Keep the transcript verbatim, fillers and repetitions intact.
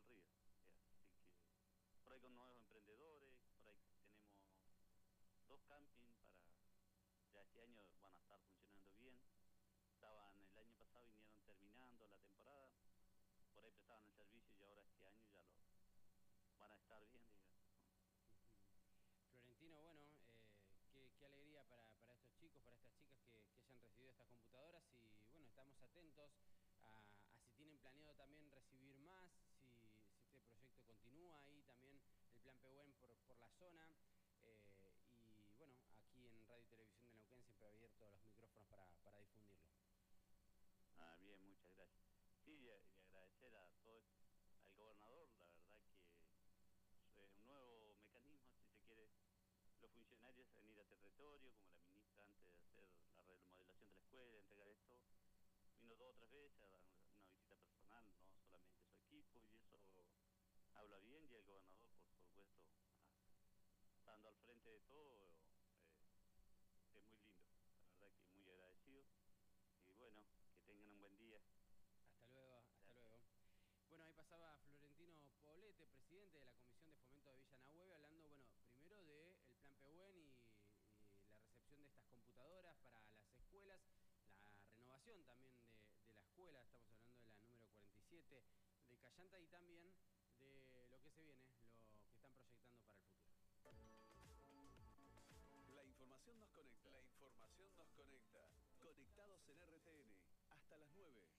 del río. Eh, Así que por ahí con nuevos emprendedores, por ahí tenemos dos campings para, ya este año van a estar funcionando bien. Estaban el año pasado, vinieron terminando la temporada, por ahí prestaban el servicio y ahora este año ya lo van a estar bien, digamos. Florentino, bueno, eh, qué, qué alegría para, para estos chicos, para estas chicas que, que hayan recibido estas computadoras y bueno, estamos atentos a, a si tienen planeado también recibir más, si, si este proyecto continúa ahí también el plan Pehuen por, por la zona. Eh, y bueno, aquí en Radio y Televisión de Neuquén siempre abierto los micrófonos para, para difundirlo. Ah, bien, muchas gracias. Sí, y, y agradecer a todo, al gobernador, la verdad que es un nuevo mecanismo, si se quiere, los funcionarios venir a territorio, como la ministra antes de hacer la remodelación de la escuela, entregar esto, vino dos o tres veces a dar una visita personal, no solamente su equipo, y eso habla bien, y el gobernador, por supuesto, ah, estando al frente de todo, eh, es muy lindo, la verdad que muy agradecido, y bueno, que tengan un buen día. Hasta luego, hasta Gracias. luego. Bueno, ahí pasaba Florentino Poblete, presidente de la Comisión de Fomento de Villa Nahue, hablando, bueno, primero del Plan Pehuen y, y la recepción de estas computadoras para las escuelas, la renovación también de, de la escuela, estamos hablando de la número cuarenta y siete de Cayanta y también de lo que se viene, lo que están proyectando para el futuro. La información nos conecta. La información nos conecta. Conectados en R T N. Hasta las nueve.